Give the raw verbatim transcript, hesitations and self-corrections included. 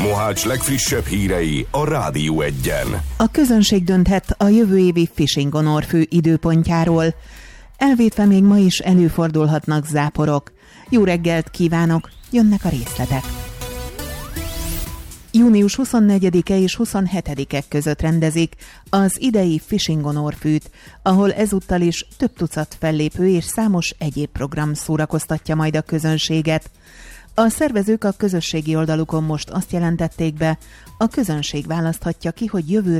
Mohács legfrissebb hírei a Rádió Egyen. A közönség dönthet a jövő évi Fishing Honor fő időpontjáról. Elvétve még ma is előfordulhatnak záporok. Jó reggelt kívánok, jönnek a részletek. június huszonnegyedike és huszonhetedike között rendezik az idei Fishing Honor fűt, ahol ezúttal is több tucat fellépő és számos egyéb program szórakoztatja majd a közönséget. A szervezők a közösségi oldalukon most azt jelentették be, a közönség választhatja ki, hogy jövő